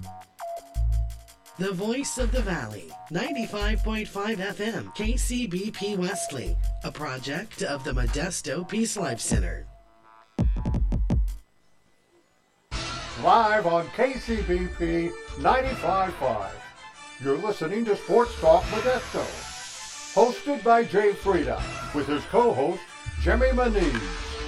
The Voice of the Valley, 95.5 FM, KCBP Wesley, a project of the Modesto Peace Life Center. Live on KCBP 95.5. You're listening to Sports Talk Modesto. Hosted by Jay Frieda, with his co-host, Jimmy Maniz.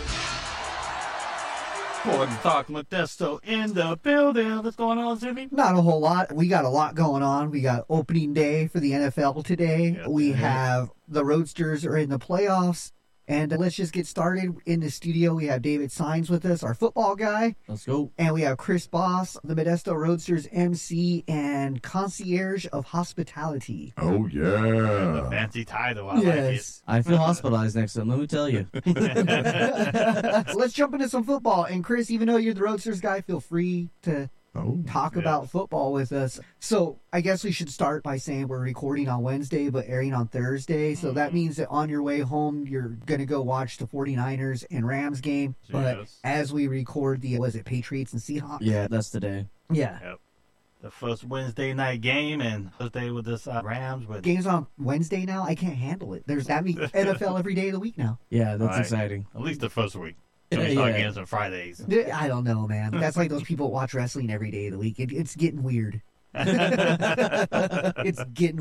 Sports Talk Modesto in the building. What's going on, Jimmy? Not a whole lot. We got a lot going on. We got opening day for the NFL today. Yes, we have the Roadsters are in the playoffs. And let's just get started. In the studio, we have David Sines with us, our football guy. Let's go. And we have Chris Boss, the Modesto Roadsters MC and concierge of hospitality. Oh, yeah. The fancy title. I like it. I feel hospitalized next to him, let me tell you. So let's jump into some football. And Chris, even though you're the Roadsters guy, feel free to talk about football with us. So I guess we should start by saying we're recording on Wednesday but airing on Thursday. So that means that on your way home, you're going to go watch the 49ers and Rams game. But as we record the, Patriots and Seahawks? Yeah, that's the day. Yeah. Yep. The first Wednesday night game and Thursday with this Rams. Games on Wednesday now? I can't handle it. That means NFL every day of the week now. Yeah, that's exciting. At least the first week. So we start games on Fridays. I don't know, man. That's like those people who watch wrestling every day of the week. It's getting weird. It's getting